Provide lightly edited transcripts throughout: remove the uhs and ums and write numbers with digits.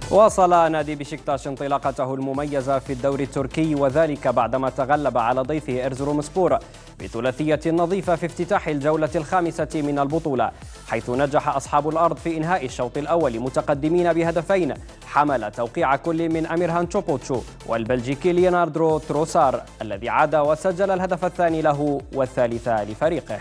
واصل نادي بشكتاش انطلاقته المميزة في الدوري التركي، وذلك بعدما تغلب على ضيفه إرزرومسبور بثلاثية نظيفة في افتتاح الجولة الخامسة من البطولة، حيث نجح أصحاب الأرض في إنهاء الشوط الأول متقدمين بهدفين حمل توقيع كل من أميرهان تشوبوتشو والبلجيكي ليوناردو تروسار الذي عاد وسجل الهدف الثاني له والثالث لفريقه.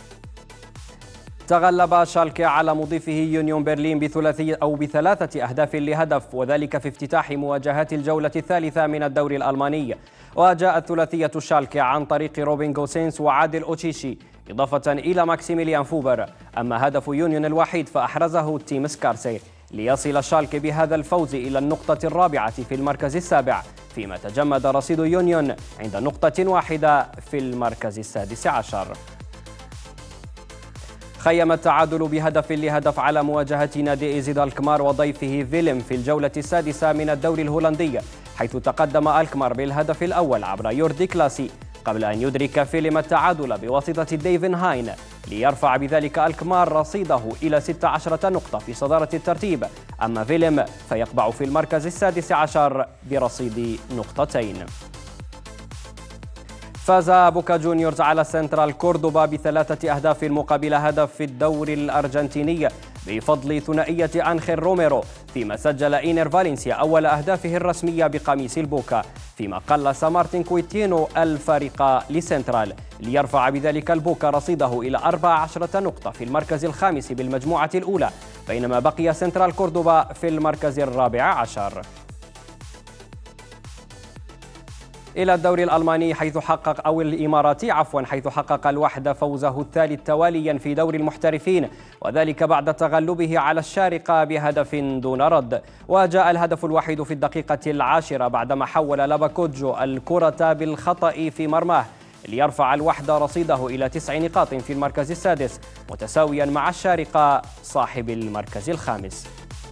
تغلب شالكي على مضيفه يونيون برلين بثلاثة أهداف لهدف، وذلك في افتتاح مواجهات الجولة الثالثة من الدوري الألماني. وجاءت ثلاثية شالكي عن طريق روبين غوسينس وعادل أوتشيشي إضافة إلى ماكسيميليان فوبر. أما هدف يونيون الوحيد فأحرزه تيم سكارسي ليصل شالكي بهذا الفوز إلى النقطة الرابعة في المركز السابع، فيما تجمد رصيد يونيون عند نقطة واحدة في المركز السادس عشر. خيم التعادل بهدف لهدف على مواجهة نادي إيزيد الكمار وضيفه فيلم في الجولة السادسة من الدوري الهولندي، حيث تقدم الكمار بالهدف الأول عبر يوردي كلاسي قبل أن يدرك فيلم التعادل بواسطة ديفن هاين ليرفع بذلك الكمار رصيده إلى 16 نقطة في صدارة الترتيب. أما فيلم فيقبع في المركز السادس عشر برصيد نقطتين. فاز بوكا جونيورز على سنترال كوردوبا ب3 أهداف مقابل هدف في الدوري الأرجنتيني بفضل ثنائية أنخيل روميرو، فيما سجل إينر فالنسيا أول أهدافه الرسمية بقميص البوكا، فيما قلص مارتن كويتينو الفريق لسنترال ليرفع بذلك البوكا رصيده إلى 14 نقطة في المركز الخامس بالمجموعة الأولى، بينما بقي سنترال كوردوبا في المركز الرابع عشر. إلى الدوري الألماني الإماراتي حيث حقق الوحدة فوزه الثالث تواليا في دوري المحترفين، وذلك بعد تغلبه على الشارقة بهدف دون رد. وجاء الهدف الوحيد في الدقيقة العاشرة بعدما حول لاباكوجو الكرة بالخطأ في مرماه ليرفع الوحدة رصيده إلى 9 نقاط في المركز السادس، متساويا مع الشارقة صاحب المركز الخامس.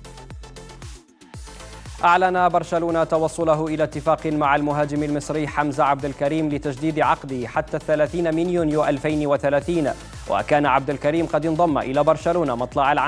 أعلن برشلونة توصله إلى اتفاق مع المهاجم المصري حمزة عبد الكريم لتجديد عقده حتى 30 من يونيو 2030، وكان عبد الكريم قد انضم إلى برشلونة مطلع العام